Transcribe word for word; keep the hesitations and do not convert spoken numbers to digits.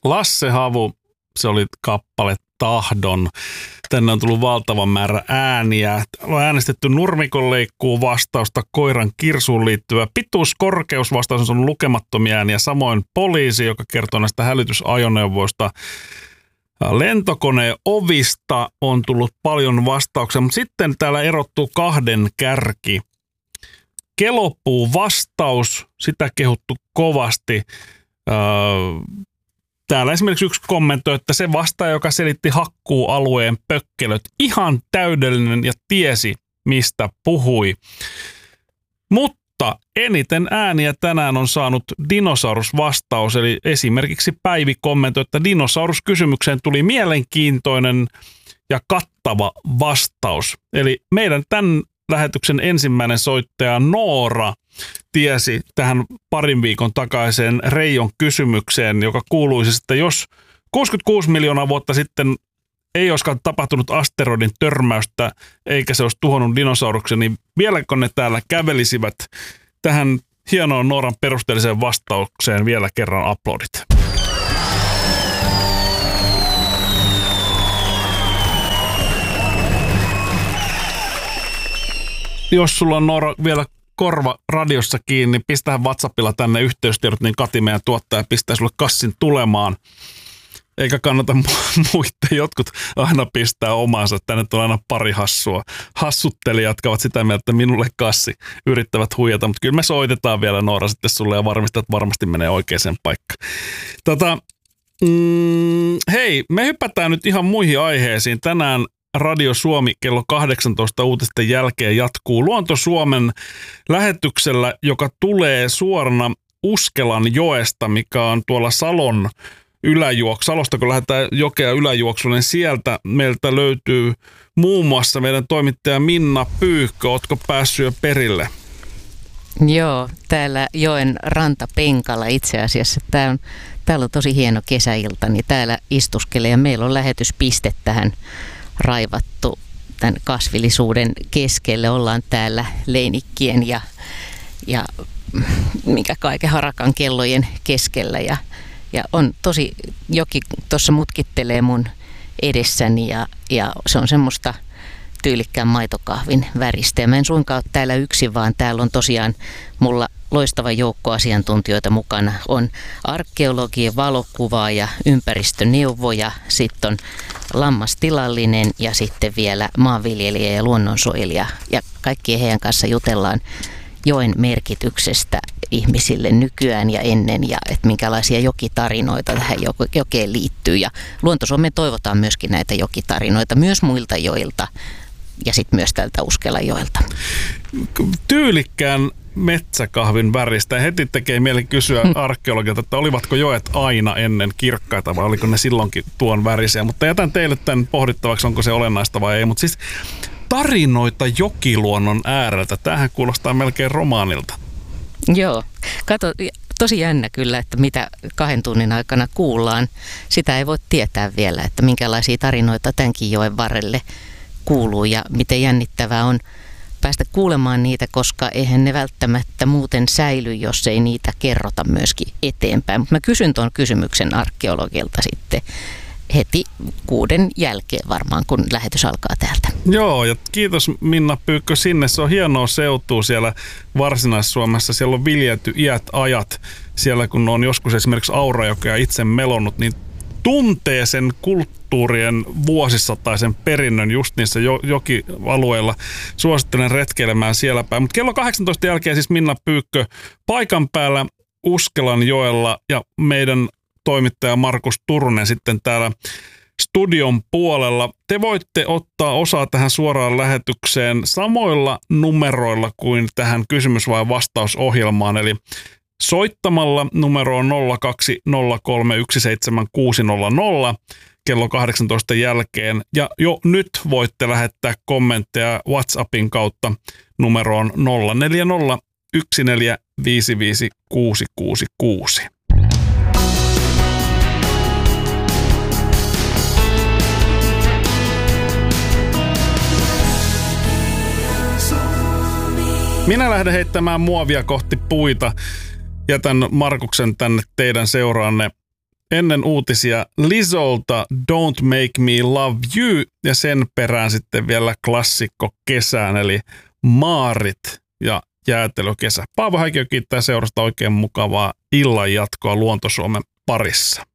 Lasse Havu, se oli kappale Tahdon. Tänne on tullut valtavan määrä ääniä. On äänestetty nurmikon leikkuu vastausta, koiran kirsuun liittyvä pituus, korkeus vastaus on lukemattomia ääniä. Samoin poliisi, joka kertoo näistä hälytysajoneuvoista. Lentokoneen ovista on tullut paljon vastauksia, mutta sitten täällä erottuu kahden kärki. Kelopuu vastaus, sitä kehuttu kovasti. Täällä esimerkiksi yksi kommentoi, että se vastaaja, joka selitti hakkuualueen pökkelöt, ihan täydellinen ja tiesi, mistä puhui. Mutta eniten ääniä tänään on saanut dinosaurusvastaus, eli esimerkiksi Päivi kommentoi, että dinosauruskysymykseen tuli mielenkiintoinen ja kattava vastaus. Eli meidän tämän lähetyksen ensimmäinen soittaja Noora tiesi tähän parin viikon takaiseen Reijon kysymykseen, joka kuuluisi, että jos kuusikymmentäkuusi miljoonaa vuotta sitten ei olisikaan tapahtunut asteroidin törmäystä, eikä se olisi tuhonnut dinosauruksen, niin vieläkö ne täällä kävelisivät? Tähän hienoon Nooran perusteelliseen vastaukseen vielä kerran aplodit. Jos sulla on, Noora, vielä korva radiossa kiinni, pistähän WhatsAppilla tänne yhteystiedot, niin Kati, meidän tuottaja, pistää sulle kassin tulemaan. Eikä kannata muiden, jotkut aina pistää omansa. Tänne tulee aina pari hassua. Hassuttelijat, jotka ovat sitä mieltä, että minulle kassi yrittävät huijata. Mutta kyllä me soitetaan vielä, Noora, sitten sulle ja varmistaa, että varmasti menee oikeaan paikkaan. Tota, mm, hei, me hypätään nyt ihan muihin aiheisiin. Tänään Radio Suomi kello kahdeksantoista uutisten jälkeen jatkuu Luonto Suomen lähetyksellä, joka tulee suorana Uskelan joesta, mikä on tuolla Salon yläjuoksu. Salosta kun lähdetään jokea yläjuoksuun, niin sieltä meiltä löytyy muun muassa meidän toimittaja Minna Pyykkö. Ootko päässyt jo perille? Joo, täällä joen rantapenkalla itse asiassa. Tää on, täällä on tosi hieno kesäilta, niin täällä istuskelee ja meillä on lähetyspiste tähän raivattu tämän kasvillisuuden keskelle. Ollaan täällä leinikkien ja, ja mikä kaiken harakan kellojen keskellä ja, ja on tosi, joki tuossa mutkittelee mun edessäni ja, ja se on semmoista tyylikkään maitokahvin väristä. Ja mä en suinkaan ole täällä yksin, vaan täällä on tosiaan mulla loistava joukko asiantuntijoita mukana. On arkeologi, valokuvaaja, ympäristöneuvoja, sitten on lammastilallinen ja sitten vielä maanviljelijä ja luonnonsuojelija. Ja kaikkien heidän kanssa jutellaan joen merkityksestä ihmisille nykyään ja ennen ja että minkälaisia jokitarinoita tähän jokeen liittyy. Ja Luonto Suomeen toivotaan myöskin näitä jokitarinoita myös muilta joilta ja sitten myös tältä Uskelajoelta. Tyylikkään metsäkahvin väristä. Heti tekee mieli kysyä arkeologilta, että olivatko joet aina ennen kirkkaita vai oliko ne silloinkin tuon värisiä. Mutta jätän teille tämän pohdittavaksi, onko se olennaista vai ei. Mutta siis tarinoita jokiluonnon ääreltä. Tämähän kuulostaa melkein romaanilta. Joo. Kato, tosi jännä kyllä, että mitä kahden tunnin aikana kuullaan. Sitä ei voi tietää vielä, että minkälaisia tarinoita tämänkin joen varrelle kuuluu ja miten jännittävää on päästä kuulemaan niitä, koska eihän ne välttämättä muuten säily, jos ei niitä kerrota myöskin eteenpäin. Mutta mä kysyn tuon kysymyksen arkeologilta sitten heti kuuden jälkeen varmaan, kun lähetys alkaa täältä. Joo, ja kiitos Minna Pyykkö sinne. Se on hienoa seutua siellä Varsinais-Suomessa. Siellä on viljelty iät ajat. Siellä kun on joskus esimerkiksi Aurajokea itse melonnut, niin tuntee sen kulttuurien vuosisataisen perinnön just niissä jokialueilla. Suosittelen retkeilemään siellä päin. Mutta kello kahdeksantoista jälkeen siis Minna Pyykkö paikan päällä Uskelan joella ja meidän toimittaja Markus Turunen sitten täällä studion puolella. Te voitte ottaa osaa tähän suoraan lähetykseen samoilla numeroilla kuin tähän kysymys- vai vastausohjelmaan, eli soittamalla numeroon nolla kaksi nolla kolme yksi seitsemän kuusi nolla nolla kello kahdeksantoista jälkeen. Ja jo nyt voitte lähettää kommentteja WhatsAppin kautta numeroon nolla neljä nolla yksi neljä viisi viisi kuusi kuusi kuusi. Minä lähden heittämään muovia kohti puita. Jätän Markuksen tänne teidän seuraanne. ennen uutisia Lizolta Don't Make Me Love You ja sen perään sitten vielä klassikko kesään eli Maarit ja jäätelökesä. Paavo Häkiö kiittää seurasta, oikein mukavaa illan jatkoa Luonto Suomen parissa.